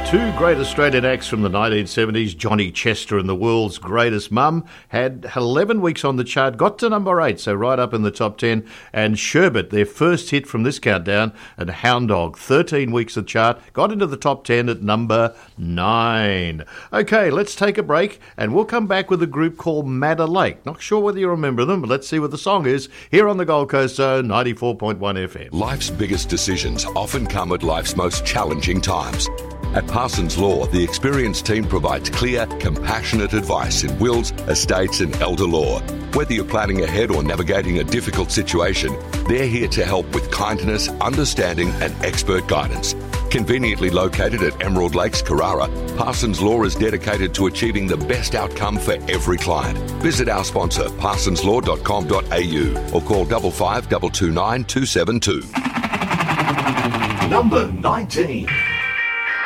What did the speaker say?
Two great Australian acts from the 1970s, Johnny Chester and the World's Greatest Mum, had 11 weeks on the chart, got to number 8, so right up in the top 10. And Sherbet, their first hit from this countdown, and Hound Dog, 13 weeks of chart, got into the top 10 at number 9. Okay, let's take a break, and we'll come back with a group called Madder Lake. Not sure whether you remember them, but let's see what the song is here on the Gold Coast Zone, 94.1 FM. Life's biggest decisions often come at life's most challenging times. At Parsons Law, the experienced team provides clear, compassionate advice in wills, estates and elder law. Whether you're planning ahead or navigating a difficult situation, they're here to help with kindness, understanding and expert guidance. Conveniently located at Emerald Lakes, Carrara, Parsons Law is dedicated to achieving the best outcome for every client. Visit our sponsor, parsonslaw.com.au or call 55 229 272. Number 19.